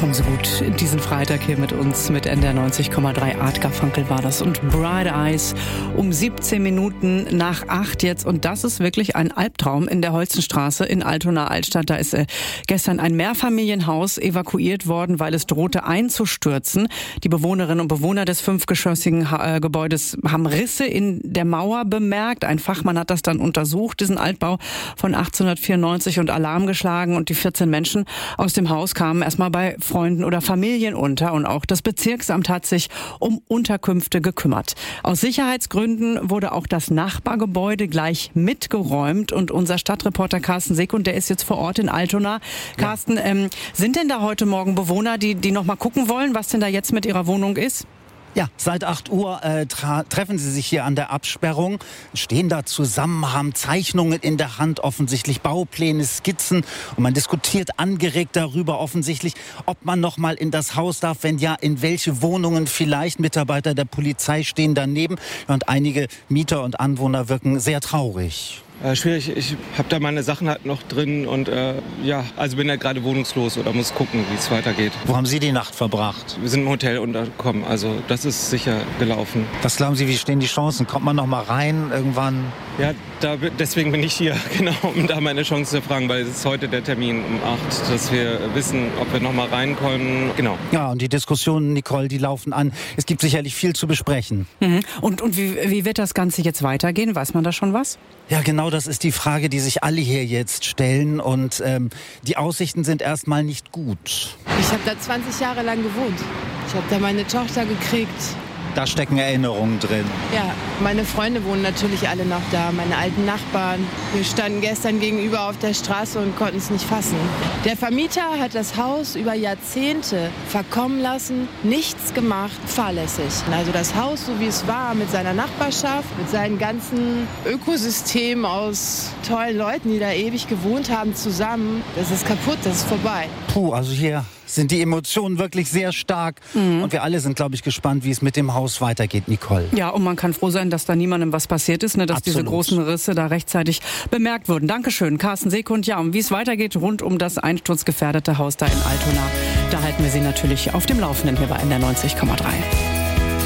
Kommen Sie gut diesen Freitag hier mit uns, mit NDR 90,3. Art Garfunkel war das und Bright Eyes um 17 Minuten nach 8 jetzt. Und das ist wirklich ein Albtraum in der Holzenstraße in Altona-Altstadt. Da ist gestern ein Mehrfamilienhaus evakuiert worden, weil es drohte einzustürzen. Die Bewohnerinnen und Bewohner des 5-geschossigen Gebäudes haben Risse in der Mauer bemerkt. Ein Fachmann hat das dann untersucht, diesen Altbau von 1894, und Alarm geschlagen. Und die 14 Menschen aus dem Haus kamen erstmal bei Freunden oder Familien unter, und auch das Bezirksamt hat sich um Unterkünfte gekümmert. Aus Sicherheitsgründen wurde auch das Nachbargebäude gleich mitgeräumt, und unser Stadtreporter Carsten Sekund, der ist jetzt vor Ort in Altona. Carsten, sind denn da heute Morgen Bewohner, die noch mal gucken wollen, was denn da jetzt mit ihrer Wohnung ist? Ja, seit 8 Uhr treffen sie sich hier an der Absperrung, stehen da zusammen, haben Zeichnungen in der Hand, offensichtlich Baupläne, Skizzen, und man diskutiert angeregt darüber offensichtlich, ob man noch mal in das Haus darf, wenn ja, in welche Wohnungen vielleicht. Mitarbeiter der Polizei stehen daneben, und einige Mieter und Anwohner wirken sehr traurig. Schwierig, ich habe da meine Sachen halt noch drin und also bin ja gerade wohnungslos oder muss gucken, wie es weitergeht. Wo haben Sie die Nacht verbracht? Wir sind im Hotel untergekommen, also das ist sicher gelaufen. Was glauben Sie, wie stehen die Chancen? Kommt man noch mal rein irgendwann? Ja, deswegen bin ich hier, genau, um da meine Chance zu fragen, weil es ist heute der Termin um 8, dass wir wissen, ob wir noch mal reinkommen. Genau. Ja, und die Diskussionen, Nicole, die laufen an. Es gibt sicherlich viel zu besprechen. Mhm. Und wie wird das Ganze jetzt weitergehen? Weiß man da schon was? Ja, genau, das ist die Frage, die sich alle hier jetzt stellen, und die Aussichten sind erstmal nicht gut. Ich habe da 20 Jahre lang gewohnt. Ich habe da meine Tochter gekriegt. Da stecken Erinnerungen drin. Ja, meine Freunde wohnen natürlich alle noch da, meine alten Nachbarn. Wir standen gestern gegenüber auf der Straße und konnten es nicht fassen. Der Vermieter hat das Haus über Jahrzehnte verkommen lassen, nichts gemacht, fahrlässig. Also das Haus, so wie es war, mit seiner Nachbarschaft, mit seinem ganzen Ökosystem aus tollen Leuten, die da ewig gewohnt haben, zusammen, das ist kaputt, das ist vorbei. Puh, also hier sind die Emotionen wirklich sehr stark. Und wir alle sind, glaube ich, gespannt, wie es mit dem Haus weitergeht, Nicole. Ja, und man kann froh sein, dass da niemandem was passiert ist, dass Absolut. diese großen Risse da rechtzeitig bemerkt wurden. Dankeschön, Carsten Sekund. Ja, und wie es weitergeht rund um das einsturzgefährdete Haus da in Altona, da halten wir Sie natürlich auf dem Laufenden hier bei NDR 90,3.